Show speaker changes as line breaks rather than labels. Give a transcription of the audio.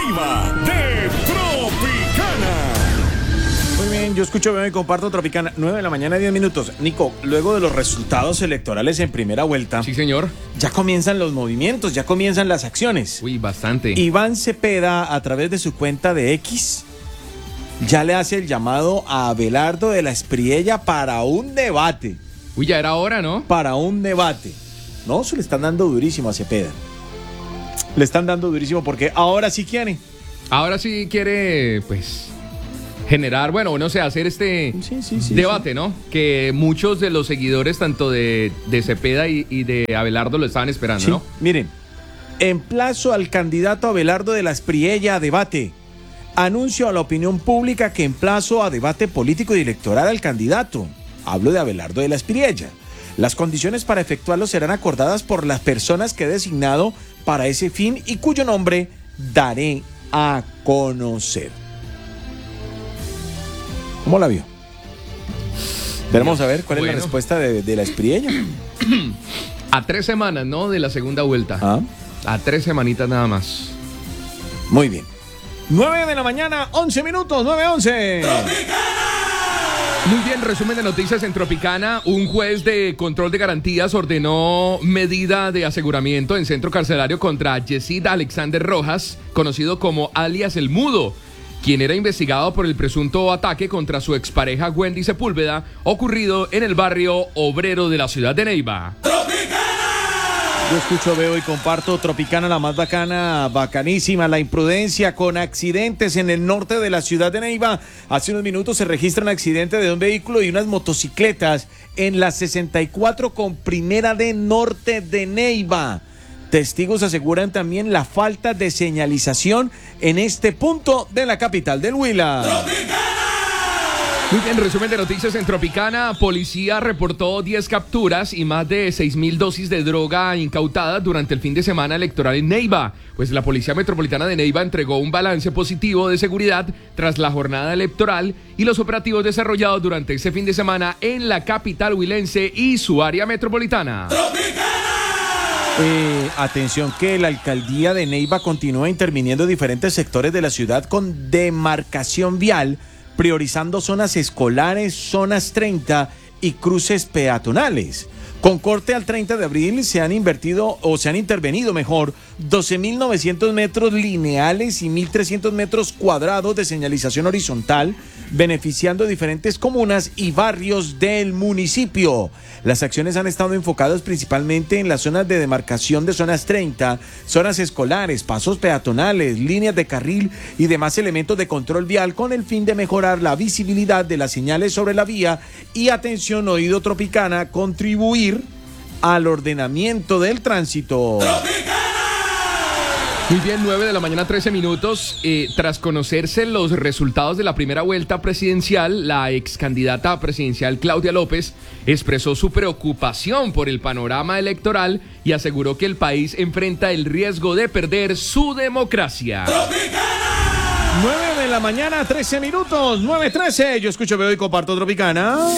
informativa de Tropicana.
Muy bien, yo escucho, veo y comparto Tropicana. 9 de la mañana, 10 minutos. Nico, luego de los resultados electorales en primera vuelta,
Sí, señor.
ya comienzan los movimientos, ya comienzan las acciones.
Uy, bastante.
Iván Cepeda, a través de su cuenta de X, ya le hace el llamado a Abelardo de la Espriella para un debate.
Uy, ya era hora, ¿no?
Para un debate. No, se le están dando durísimo a Cepeda. Le están dando durísimo porque ahora sí quiere.
Ahora sí quiere, pues, generar, bueno, no sé, hacer este debate, ¿no? Que muchos de los seguidores, tanto de Cepeda y de Abelardo, lo estaban esperando,
Sí,
¿no?
miren, emplazo al candidato Abelardo de la Espriella a debate. Anuncio a la opinión pública que emplazo a debate político y electoral al candidato. Hablo de Abelardo de la Espriella. Las condiciones para efectuarlo serán acordadas por las personas que he designado para ese fin y cuyo nombre daré a conocer. ¿Cómo la vio? Vamos a ver cuál es la respuesta de la Espriella.
A 3 semanas, ¿no? De la segunda vuelta.
Ah.
A 3 semanitas nada más.
Muy bien. 9 de la mañana, 11 minutos, 9:11.
Muy bien, resumen de noticias en Tropicana. Un juez de control de garantías ordenó medida de aseguramiento en centro carcelario contra Yesid Alexander Rojas, conocido como alias El Mudo, quien era investigado por el presunto ataque contra su expareja Wendy Sepúlveda, ocurrido en el barrio obrero de la ciudad de Neiva.
Yo escucho, veo y comparto Tropicana, la más bacana, bacanísima. La imprudencia con accidentes en el norte de la ciudad de Neiva. Hace unos minutos se registra un accidente de un vehículo y unas motocicletas en la 64 con Primera D norte de Neiva. Testigos aseguran también la falta de señalización en este punto de la capital del Huila.
Muy bien, resumen de noticias en Tropicana. Policía reportó 10 capturas y más de 6.000 dosis de droga incautadas durante el fin de semana electoral en Neiva. Pues la Policía Metropolitana de Neiva entregó un balance positivo de seguridad tras la jornada electoral y los operativos desarrollados durante ese fin de semana en la capital huilense y su área metropolitana.
Atención que la alcaldía de Neiva continúa interviniendo en diferentes sectores de la ciudad con demarcación vial, priorizando zonas escolares, zonas 30 y cruces peatonales. Con corte al 30 de abril se han intervenido 12.900 metros lineales y 1.300 metros cuadrados de señalización horizontal, beneficiando diferentes comunas y barrios del municipio. Las acciones han estado enfocadas principalmente en las zonas de demarcación de zonas 30, zonas escolares, pasos peatonales, líneas de carril y demás elementos de control vial con el fin de mejorar la visibilidad de las señales sobre la vía y, atención, oído Tropicana, contribuir al ordenamiento del tránsito.
Muy bien, 9 de la mañana, 13 minutos. Tras conocerse los resultados de la primera vuelta presidencial, la ex candidata presidencial Claudia López expresó su preocupación por el panorama electoral y aseguró que el país enfrenta el riesgo de perder su democracia.
9 de la mañana, 13 minutos, 9:13. Yo escucho, veo y comparto Tropicana.